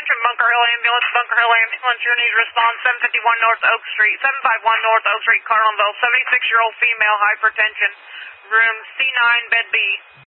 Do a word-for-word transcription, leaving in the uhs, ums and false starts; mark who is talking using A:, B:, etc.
A: Attention Bunker Hill Ambulance, Bunker Hill Ambulance, your need response, seven fifty-one North Oak Street, seven fifty-one North Oak Street, Carlinville, seventy-six-year-old female, hypertension, room C nine, bed B.